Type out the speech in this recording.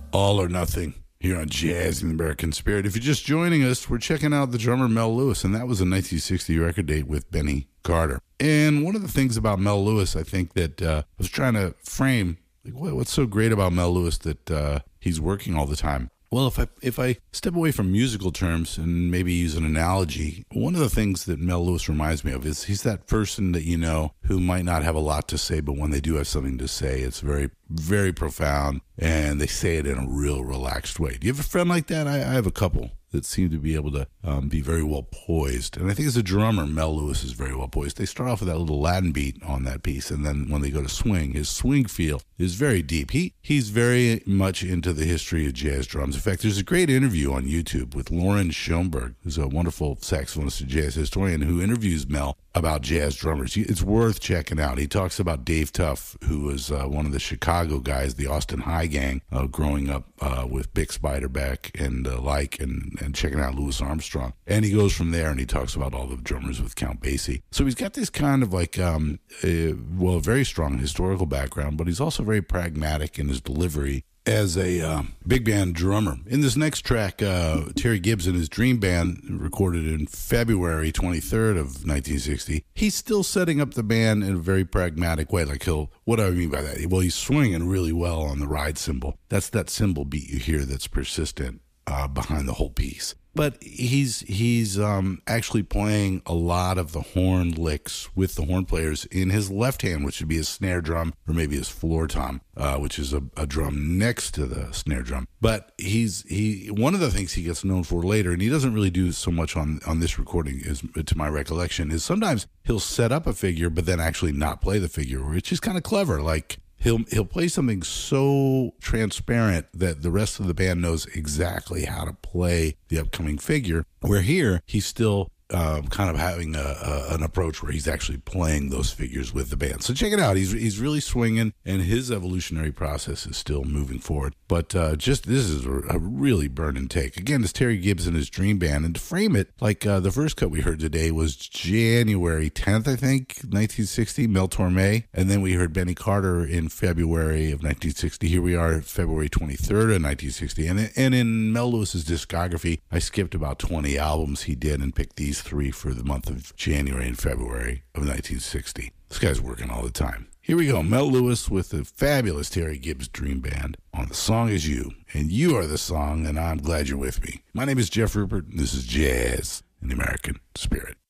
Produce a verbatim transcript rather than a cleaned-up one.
All or Nothing here on Jazz in the American Spirit. If you're just joining us, we're checking out the drummer Mel Lewis, and that was a nineteen sixty record date with Benny Carter. And one of the things about Mel Lewis, I think that uh, I was trying to frame, like, what, what's so great about Mel Lewis that uh, he's working all the time? Well, if I if I step away from musical terms and maybe use an analogy, one of the things that Mel Lewis reminds me of is he's that person that you know who might not have a lot to say, but when they do have something to say, it's very, very profound, and they say it in a real relaxed way. Do you have a friend like that? I, I have a couple that seem to be able to um, be very well poised. And I think as a drummer, Mel Lewis is very well poised. They start off with that little Latin beat on that piece, and then when they go to swing, his swing feel is very deep. He He's very much into the history of jazz drums. In fact, there's a great interview on YouTube with Lauren Schoenberg, who's a wonderful saxophonist and jazz historian, who interviews Mel about jazz drummers. It's worth checking out. He talks about Dave Tuff, who was uh, one of the Chicago guys, the Austin High Gang, uh, growing up uh, with Bix Beiderbecke and uh, like, and, and checking out Louis Armstrong. And he goes from there and he talks about all the drummers with Count Basie. So he's got this kind of like, um, uh, well, very strong historical background, but he's also very pragmatic in his delivery as a uh, big band drummer. In this next track, uh, Terry Gibbs and his Dream Band, recorded in February twenty-third of nineteen sixty, he's still setting up the band in a very pragmatic way. Like he'll, what do I mean by that? Well, he's swinging really well on the ride cymbal. That's that cymbal beat you hear that's persistent uh, behind the whole piece. But he's he's um, actually playing a lot of the horn licks with the horn players in his left hand, which would be his snare drum or maybe his floor tom, uh, which is a, a drum next to the snare drum. But he's he one of the things he gets known for later, and he doesn't really do so much on, on this recording, is to my recollection, is sometimes he'll set up a figure but then actually not play the figure, which is kind of clever. Like He'll he'll play something so transparent that the rest of the band knows exactly how to play the upcoming figure. Where here, he's still uh, kind of having a, a, an approach where he's actually playing those figures with the band. So check it out. He's he's really swinging, and his evolutionary process is still moving forward. But uh, just this is a, a really burning take. Again, it's Terry Gibbs and his Dream Band. And to frame it, like uh, the first cut we heard today was January tenth, I think, nineteen sixty, Mel Torme. And then we heard Benny Carter in February of nineteen sixty. Here we are, February twenty-third of nineteen sixty. And, and in Mel Lewis's discography, I skipped about twenty albums he did and picked these three for the month of January and February of nineteen sixty. This guy's working all the time. Here we go, Mel Lewis with the fabulous Terry Gibbs Dream Band on The Song Is You. And you are the song, and I'm glad you're with me. My name is Jeff Rupert, and this is Jazz in the American Spirit.